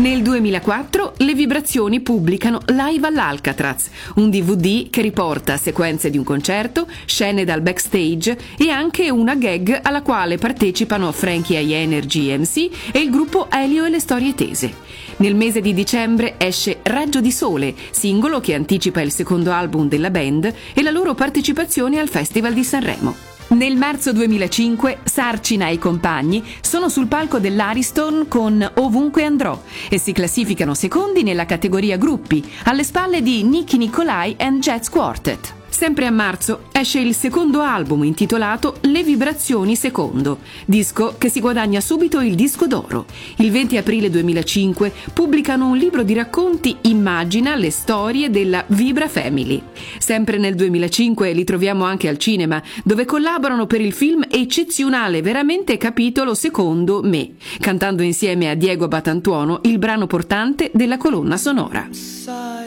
Nel 2004 le Vibrazioni pubblicano Live all'Alcatraz, un DVD che riporta sequenze di un concerto, scene dal backstage e anche una gag alla quale partecipano Frankie High Energy MC e il gruppo Elio e le Storie Tese. Nel mese di dicembre esce Raggio di Sole, singolo che anticipa il secondo album della band e la loro partecipazione al Festival di Sanremo. Nel marzo 2005 Sarcina e i compagni sono sul palco dell'Ariston con Ovunque andrò e si classificano secondi nella categoria gruppi, alle spalle di Nicki Nicolai and Jazz Quartet. Sempre a marzo esce il secondo album intitolato Le Vibrazioni Secondo, disco che si guadagna subito il disco d'oro. Il 20 aprile 2005 pubblicano un libro di racconti Immagina le storie della Vibra Family. Sempre nel 2005 li troviamo anche al cinema, dove collaborano per il film eccezionale veramente capitolo secondo Me, cantando insieme a Diego Batantuono il brano portante della colonna sonora.